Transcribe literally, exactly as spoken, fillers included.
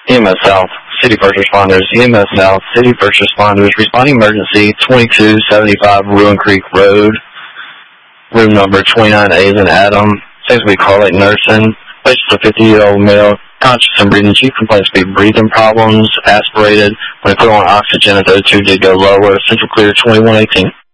E M S South, City First Responders, E M S South, City First Responders, responding emergency, twenty-two seventy-five Ruin Creek Road, room number twenty-nine A is in Adam, seems to be Carlake Nursing, places a fifty-year-old male, conscious and breathing, chief complaints to be breathing problems, aspirated, when they put on oxygen, if those two did go lower, central clear twenty-one eighteen.